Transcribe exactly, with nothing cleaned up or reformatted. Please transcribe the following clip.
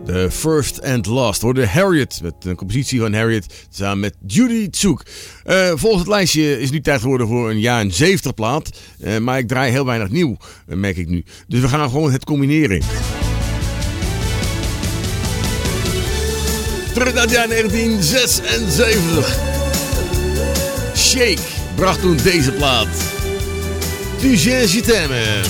The First and Last. Hoorde Harriet met een compositie van Harriet samen met Judy Zook. Uh, volgens het lijstje is nu tijd geworden voor een jaren zeventig plaat. Uh, maar ik draai heel weinig nieuw, uh, merk ik nu. Dus we gaan gewoon het combineren. Terug naar het jaar negentien zesenzeventig. Shake bracht toen deze plaat. Tu sais, je t'aime.